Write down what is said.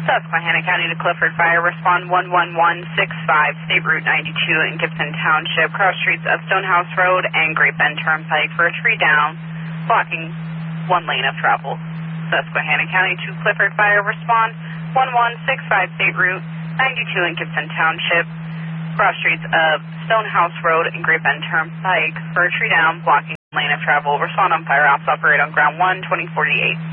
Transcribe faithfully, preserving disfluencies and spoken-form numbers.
Susquehanna County to Clifford Fire, respond one one one six five, State Route ninety-two in Gibson Township, cross streets of Stonehouse Road and Great Bend Turnpike for a tree down, blocking one lane of travel. Susquehanna County to Clifford Fire, respond one one six five, State Route ninety-two in Gibson Township, cross streets of Stonehouse Road and Great Bend Turnpike for a tree down, blocking one lane of travel. Respond on fire ops, operate on ground one, twenty forty-eight.